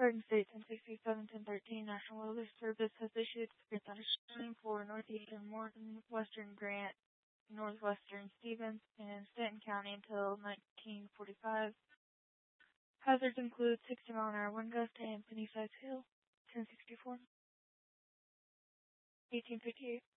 Garden State 1067-1013 National Weather Service has issued warning for northeastern, northwestern Grant, northwestern Stevens, and Stanton County until 1945. Hazards include 60-mile-an-hour wind gust and penny-sized hail. 1064. 1858.